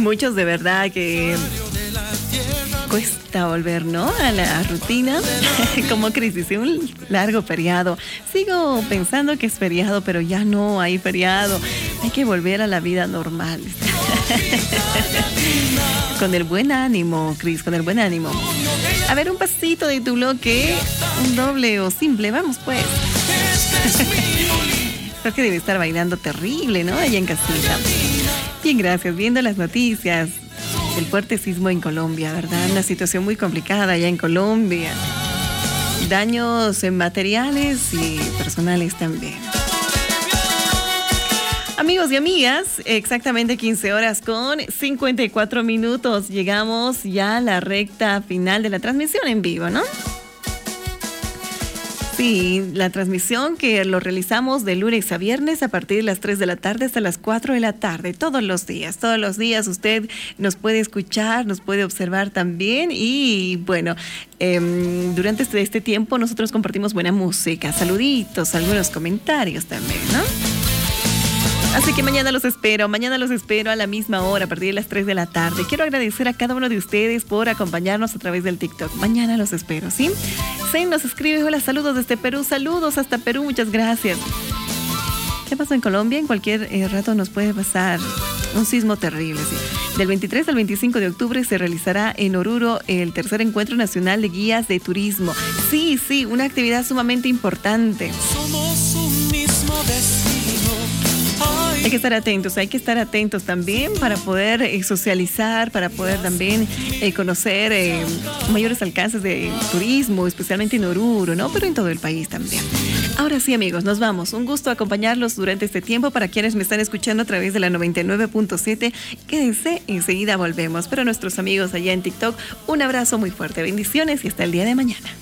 Muchos de verdad que cuesta volver, ¿no?, a la rutina. Como crisis, un largo feriado. Sigo pensando que es feriado, pero ya no hay feriado. Hay que volver a la vida normal. Con el buen ánimo, Cris, con el buen ánimo. A ver, un pasito de tu bloque, un doble o simple, vamos pues. Creo que debe estar bailando terrible, ¿no?, allá en casita. Bien, gracias. Viendo las noticias del fuerte sismo en Colombia, ¿verdad? Una situación muy complicada allá en Colombia. Daños en materiales y personales también. Amigos y amigas, exactamente 15 horas con 54 minutos. Llegamos ya a la recta final de la transmisión en vivo, ¿no? Sí, la transmisión que lo realizamos de lunes a viernes a partir de las 3 de la tarde hasta las 4 de la tarde, todos los días usted nos puede escuchar, nos puede observar también y bueno, durante este tiempo nosotros compartimos buena música, saluditos, algunos comentarios también, ¿no? Así que mañana los espero a la misma hora, a partir de las 3 de la tarde. Quiero agradecer a cada uno de ustedes por acompañarnos a través del TikTok. Mañana los espero, ¿sí? Zen nos escribe, hola, saludos desde Perú, saludos hasta Perú, muchas gracias. ¿Qué pasó en Colombia? En cualquier rato nos puede pasar un sismo terrible, sí. Del 23 al 25 de octubre se realizará en Oruro el tercer encuentro nacional de guías de turismo. Sí, una actividad sumamente importante. Somos un mismo destino. Hay que estar atentos también para poder socializar, para poder también conocer mayores alcances de turismo, especialmente en Oruro, ¿no? Pero en todo el país también. Ahora sí, amigos, nos vamos. Un gusto acompañarlos durante este tiempo. Para quienes me están escuchando a través de la 99.7, quédense, enseguida volvemos. Pero a nuestros amigos allá en TikTok, un abrazo muy fuerte, bendiciones y hasta el día de mañana.